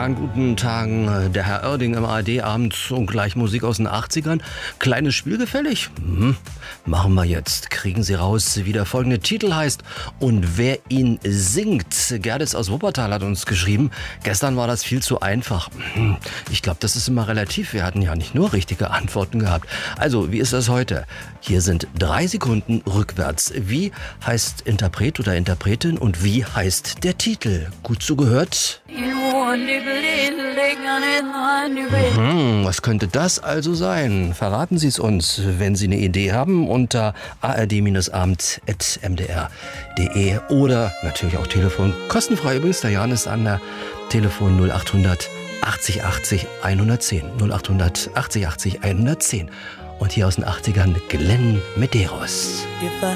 An guten Tagen, der Herr Oerding im ARD-Abend und gleich Musik aus den 80ern. Kleines Spiel gefällig? Machen wir jetzt. Kriegen Sie raus, wie der folgende Titel heißt und wer ihn singt. Gerdes aus Wuppertal hat uns geschrieben, gestern war das viel zu einfach. Ich glaube, das ist immer relativ. Wir hatten ja nicht nur richtige Antworten gehabt. Also, wie ist das heute? Hier sind 3 Sekunden rückwärts. Wie heißt Interpret oder Interpretin und wie heißt der Titel? Gut zugehört? Was könnte das also sein? Verraten Sie es uns, wenn Sie eine Idee haben, unter ard-abend@mdr.de oder natürlich auch Telefon. Kostenfrei übrigens, der Jan ist an der Telefon 0800 80 80 110. 0800 80 80 110. Und hier aus den 80ern Glenn Medeiros.